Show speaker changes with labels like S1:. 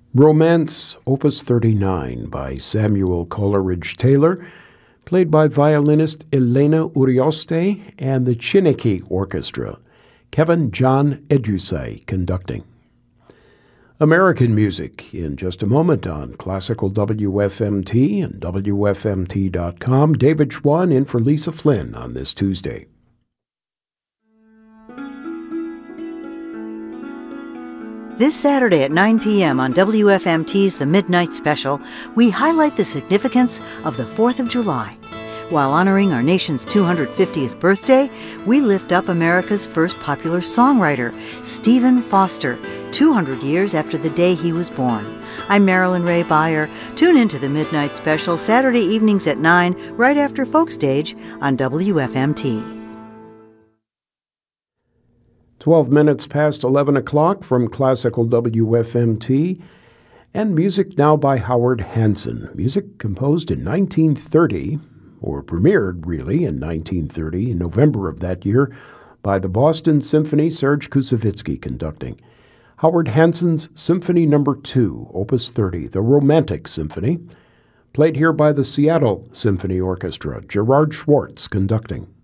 S1: Romance, Opus 39 by Samuel Coleridge Taylor, played by violinist Elena Urioste and the Chineke Orchestra. Kevin John Edusei conducting. American music in just a moment on Classical WFMT and WFMT.com. David Schwann in for Lisa Flynn on this Tuesday.
S2: This Saturday at 9 p.m. on WFMT's The Midnight Special, we highlight the significance of the 4th of July. While honoring our nation's 250th birthday, we lift up America's first popular songwriter, Stephen Foster, 200 years after the day he was born. I'm Marilyn Ray Beyer. Tune into The Midnight Special Saturday evenings at 9, right after Folk Stage on WFMT.
S1: 12 minutes past 11 o'clock from Classical WFMT, and music now by Howard Hanson. Music composed in 1930, or premiered really in 1930, in November of that year, by the Boston Symphony, Serge Koussevitzky conducting. Howard Hanson's Symphony No. 2, Opus 30, the Romantic Symphony, played here by the Seattle Symphony Orchestra, Gerard Schwartz conducting.